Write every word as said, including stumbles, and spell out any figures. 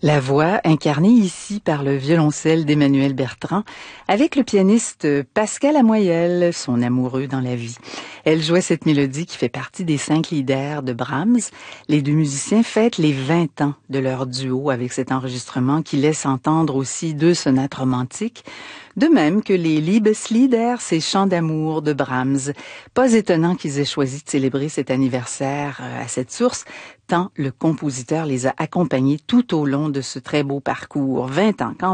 La voix incarnée ici par le violoncelle d'Emmanuel Bertrand avec le pianiste Pascal Lamoyelle, son amoureux dans la vie. Elle jouait cette mélodie qui fait partie des cinq lieder de Brahms. Les deux musiciens fêtent les vingt ans de leur duo avec cet enregistrement qui laisse entendre aussi deux sonates romantiques, de même que les Liebeslieder, ces chants d'amour de Brahms. Pas étonnant qu'ils aient choisi de célébrer cet anniversaire à cette source, tant le compositeur les a accompagnés tout au long de ce très beau parcours. vingt ans quand